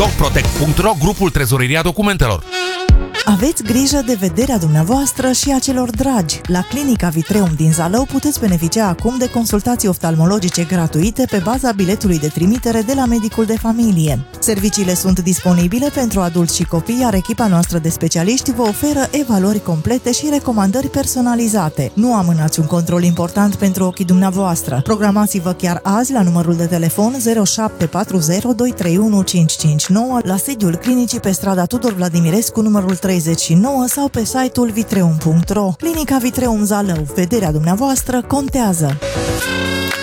Dogprotect.ro, grupul Trezoreria Documentelor. Aveți grijă de vederea dumneavoastră și a celor dragi. La Clinica Vitreum din Zalău puteți beneficia acum de consultații oftalmologice gratuite pe baza biletului de trimitere de la medicul de familie. Serviciile sunt disponibile pentru adulți și copii, iar echipa noastră de specialiști vă oferă evaluări complete și recomandări personalizate. Nu amânați un control important pentru ochii dumneavoastră. Programați-vă chiar azi la numărul de telefon 0740 231 559 la sediul clinicii pe strada Tudor Vladimirescu numărul 39 sau pe site-ul vitreum.ro. Clinica Vitreum Zalău. Vederea dumneavoastră contează!